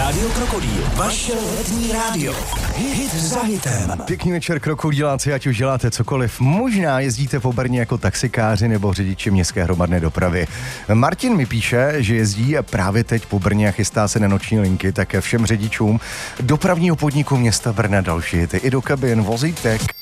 Rádio Krokodýl, vaše letní rádio. Hit za hitem. Pěkný večer, krokodýláci, ať už děláte cokoliv. Možná jezdíte po Brně jako taxikáři nebo řidiči městské hromadné dopravy. Martin mi píše, že jezdí právě teď po Brně a chystá se na noční linky, tak všem řidičům dopravního podniku města Brna další hity i do kabin, vozítek.